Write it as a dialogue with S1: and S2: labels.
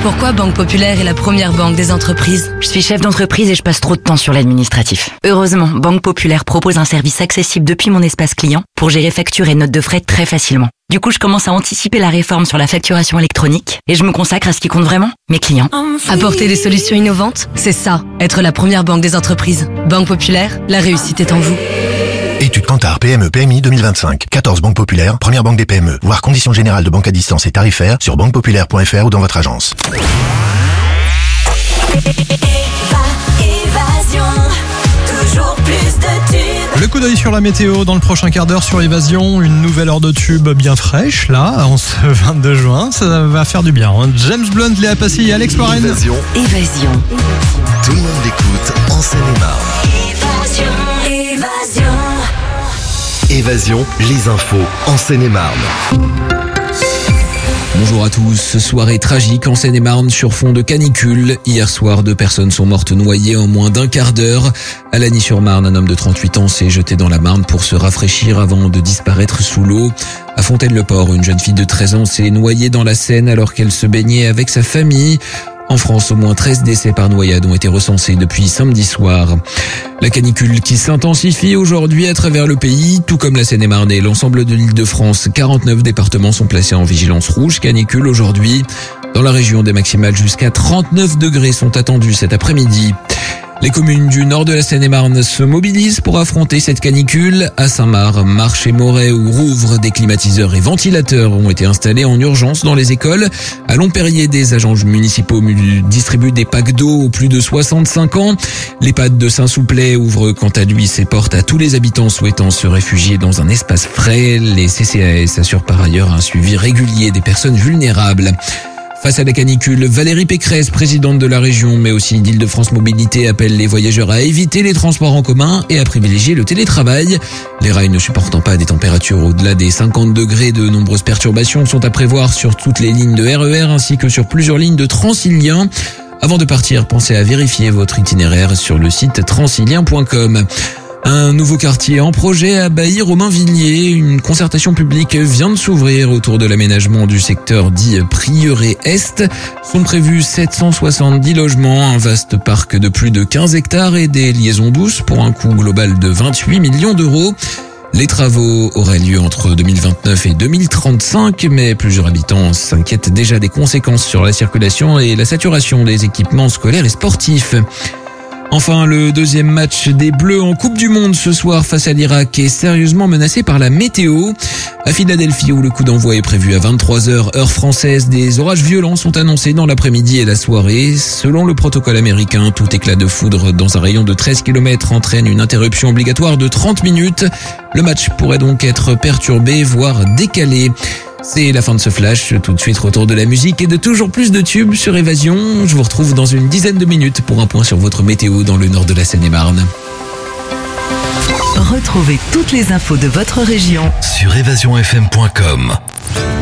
S1: Pourquoi Banque Populaire est la première banque des entreprises?
S2: Je suis chef d'entreprise et je passe trop de temps sur l'administratif. Heureusement, Banque Populaire propose un service accessible depuis mon espace client pour gérer factures et notes de frais très facilement. Du coup, je commence à anticiper la réforme sur la facturation électronique et je me consacre à ce qui compte vraiment, mes clients.
S1: Apporter des solutions innovantes, c'est ça, être la première banque des entreprises. Banque Populaire, la réussite est en vous.
S3: Étude Kantar PME PMI 2025. 14 banques populaires, première banque des PME. Voir conditions générales de banque à distance et tarifaires sur banquepopulaire.fr ou dans votre agence.
S4: Évasion, toujours plus de tubes.
S5: Le coup d'œil sur la météo dans le prochain quart d'heure sur Évasion. Une nouvelle heure de tube bien fraîche, là, en ce 22 juin. Ça va faire du bien. James Blunt, Léa Passy et Alex Warren.
S6: Évasion. Tout le monde l'écoute en Seine-et-Marne. Évasion, les infos en Seine-et-Marne.
S7: Bonjour à tous. Soirée tragique en Seine-et-Marne sur fond de canicule. Hier soir, 2 personnes sont mortes noyées en moins d'un quart d'heure. À Lagny-sur-Marne, un homme de 38 ans s'est jeté dans la Marne pour se rafraîchir avant de disparaître sous l'eau. À Fontaine-le-Port, une jeune fille de 13 ans s'est noyée dans la Seine alors qu'elle se baignait avec sa famille. En France, au moins 13 décès par noyade ont été recensés depuis samedi soir. La canicule qui s'intensifie aujourd'hui à travers le pays, tout comme la Seine-et-Marne et l'ensemble de l'Île-de-France. 49 départements sont placés en vigilance rouge canicule aujourd'hui. Dans la région, des maximales jusqu'à 39 degrés sont attendus cet après-midi. Les communes du nord de la Seine-et-Marne se mobilisent pour affronter cette canicule. À Saint-Marc, Marche et Moret ou Rouvre, des climatiseurs et ventilateurs ont été installés en urgence dans les écoles. À Longperrier, des agents municipaux distribuent des packs d'eau aux plus de 65 ans. L'EHPAD de Saint-Souplet ouvre quant à lui ses portes à tous les habitants souhaitant se réfugier dans un espace frais. Les CCAS assurent par ailleurs un suivi régulier des personnes vulnérables. Face à la canicule, Valérie Pécresse, présidente de la région, mais aussi d'Île-de-France Mobilité, appelle les voyageurs à éviter les transports en commun et à privilégier le télétravail. Les rails ne supportant pas des températures au-delà des 50 degrés, de nombreuses perturbations sont à prévoir sur toutes les lignes de RER ainsi que sur plusieurs lignes de Transilien. Avant de partir, pensez à vérifier votre itinéraire sur le site transilien.com. Un nouveau quartier en projet à Bailly-Romainvilliers. Une concertation publique vient de s'ouvrir autour de l'aménagement du secteur dit Prieuré Est. Sont prévus 770 logements, un vaste parc de plus de 15 hectares et des liaisons douces pour un coût global de 28 millions d'euros. Les travaux auraient lieu entre 2029 et 2035, mais plusieurs habitants s'inquiètent déjà des conséquences sur la circulation et la saturation des équipements scolaires et sportifs. Enfin, le deuxième match des Bleus en Coupe du Monde ce soir face à l'Irak est sérieusement menacé par la météo. À Philadelphie, où le coup d'envoi est prévu à 23h heure française, des orages violents sont annoncés dans l'après-midi et la soirée. Selon le protocole américain, tout éclat de foudre dans un rayon de 13 km entraîne une interruption obligatoire de 30 minutes. Le match pourrait donc être perturbé, voire décalé. C'est la fin de ce flash. Tout de suite, retour de la musique et de toujours plus de tubes sur Évasion. Je vous retrouve dans une dizaine de minutes pour un point sur votre météo dans le nord de la Seine-et-Marne.
S8: Retrouvez toutes les infos de votre région
S6: sur évasionfm.com.